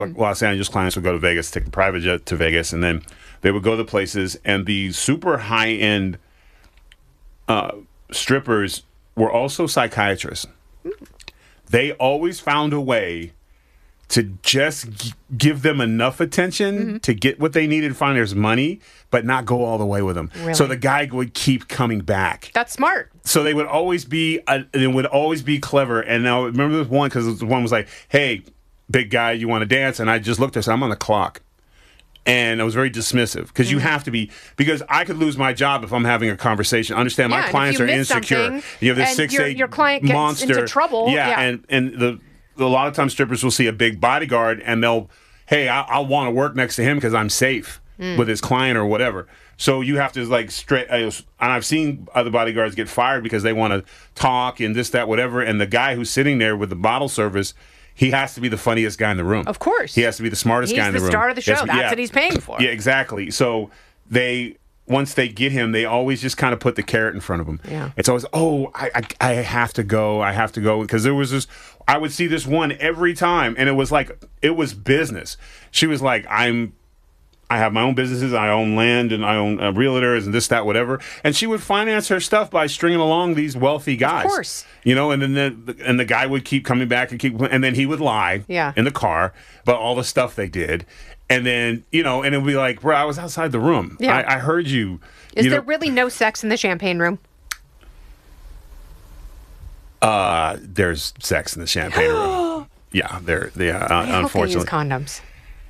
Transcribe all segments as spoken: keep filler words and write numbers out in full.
like Los Angeles clients would go to Vegas, take a private jet to Vegas, and then they would go to places, and the super high-end uh, strippers were also psychiatrists. They always found a way to just g- give them enough attention mm-hmm. to get what they needed, find there's money, but not go all the way with them. Really? So the guy would keep coming back. That's smart. So they would always be, uh, it would always be clever. And now remember this one, because the one was like, hey, big guy, you want to dance? And I just looked at her, I'm on the clock. And I was very dismissive because mm-hmm. you have to be, because I could lose my job if I'm having a conversation. Understand, yeah, my clients are insecure. You have this six your, eight your client gets monster. into trouble. Yeah, yeah. and and the a lot of times strippers will see a big bodyguard and they'll, hey, I, I want to work next to him because I'm safe mm. with his client or whatever. So you have to like straight. And I've seen other bodyguards get fired because they want to talk and this, that, whatever. And the guy who's sitting there with the bottle service, he has to be the funniest guy in the room. Of course. He has to be the smartest he's guy in the, the room. He's the star of the show. Yes, That's yeah. what he's paying for. Yeah, exactly. So they, once they get him, they always just kind of put the carrot in front of him. Yeah. It's always, oh, I, I, I have to go. I have to go. Because there was this, I would see this one every time. And it was like, it was business. She was like, I'm, I have my own businesses. I own land and I own uh, realtors and this, that, whatever. And she would finance her stuff by stringing along these wealthy guys. Of course. You know, and then the, and the guy would keep coming back and keep, and then he would lie yeah. in the car about all the stuff they did. And then, you know, and it would be like, bro, I was outside the room. Yeah. I, I heard you. Is you there know, really no sex in the champagne room? Uh, there's sex in the champagne room. Yeah, there. Yeah, uh, I hope unfortunately. they use condoms.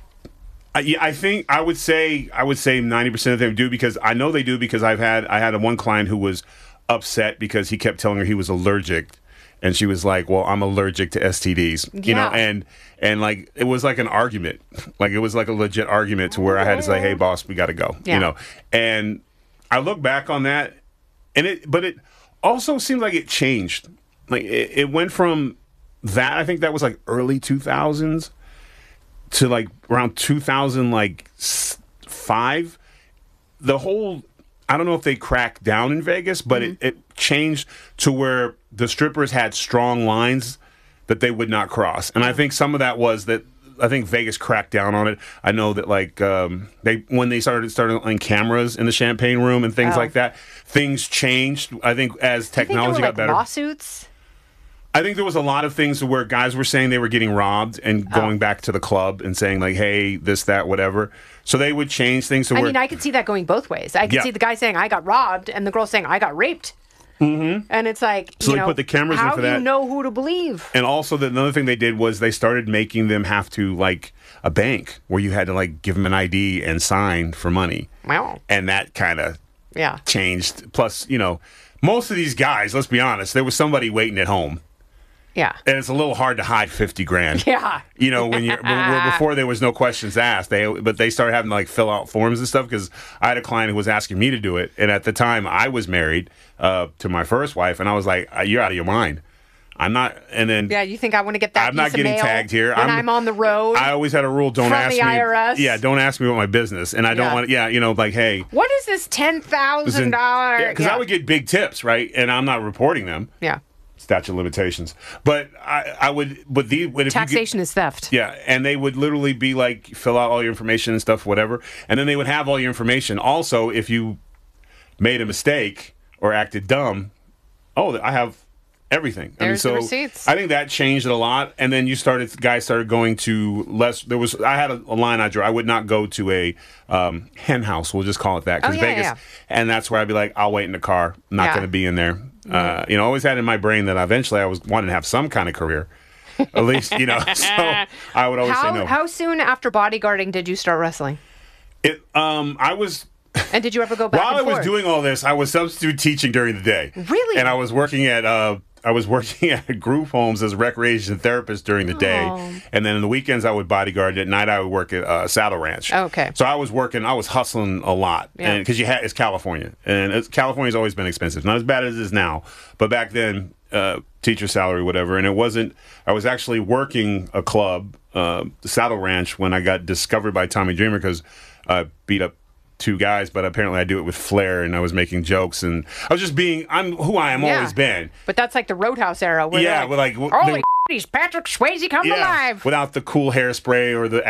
I, yeah, I think I would say I would say ninety percent of them do, because I know they do, because I've had I had a one client who was upset because he kept telling her he was allergic, and she was like, "Well, I'm allergic to S T Ds," you yeah. know, and and like it was like an argument, like it was like a legit argument to where I had to say, "Hey, boss, we got to go," yeah. you know, and I look back on that, and it, but it also seemed like it changed, like it, it went from that, I think that was like early two thousands. To like around two thousand, like five, the whole, I don't know if they cracked down in Vegas, but mm-hmm. it, it changed to where the strippers had strong lines that they would not cross. And I think some of that was that, I think Vegas cracked down on it. I know that like um, they when they started started on cameras in the champagne room and things oh. like that, things changed. I think as technology got like better. Lawsuits? I think there was a lot of things where guys were saying they were getting robbed and going oh. back to the club and saying like, hey, this, that, whatever. So they would change things. To I where, mean, I could see that going both ways. I could yeah. see the guy saying, I got robbed, and the girl saying, I got raped. Mm-hmm. And it's like, so you they know, put the cameras how in for do that. you know who to believe? And also, the, another thing they did was they started making them have to, like, a bank where you had to, like, give them an I D and sign for money. Wow. And that kind of yeah. changed. Plus, you know, most of these guys, let's be honest, there was somebody waiting at home. Yeah. And it's a little hard to hide fifty grand. Yeah. You know, when you before there was no questions asked, they but they started having to like fill out forms and stuff, because I had a client who was asking me to do it, and at the time I was married uh, to my first wife, and I was like, "You're out of your mind. I'm not." And then yeah, you think I want to get that? I'm not getting tagged here. When I'm, I'm on the road. I always had a rule: don't from ask the me. I R S. Yeah, don't ask me about my business, and I don't yeah. want. Yeah, you know, like, hey, what is this ten thousand dollars? Because yeah. I would get big tips, right? And I'm not reporting them. Yeah. Statute of limitations, but I, I would, but the but if taxation you get, is theft. Yeah, and they would literally be like, fill out all your information and stuff, whatever, and then they would have all your information. Also, if you made a mistake or acted dumb, oh, I have everything. There's I mean, so the receipts. I think that changed it a lot, and then you started, guys started going to less. There was, I had a, a line I drew. I would not go to a um, hen house. We'll just call it that, because oh, yeah, Vegas, yeah. and that's where I'd be like, I'll wait in the car. I'm not yeah. going to be in there. Uh, you know, I always had in my brain that eventually I was wanted to have some kind of career, at least, you know. So I would always how, say no. How soon after bodyguarding did you start wrestling? It, um, I was. And did you ever go back? While and I was forth? doing all this, I was substitute teaching during the day. Really? And I was working at. Uh, I was working at group homes as a recreation therapist during the day, oh. and then in the weekends I would bodyguard. At night I would work at uh, Saddle Ranch. Oh, okay. So I was working. I was hustling a lot, yeah. and because you had it's California, and it's, California's always been expensive. Not as bad as it is now, but back then, uh, teacher salary, whatever. And it wasn't. I was actually working a club, uh, the Saddle Ranch, when I got discovered by Tommy Dreamer, because I beat up two guys, but apparently I do it with flair, and I was making jokes, and I was just being, I'm who I am yeah. always been. But that's like the Roadhouse era. Where yeah, like, but like, holy He's Patrick Swayze come alive. without the cool hairspray or the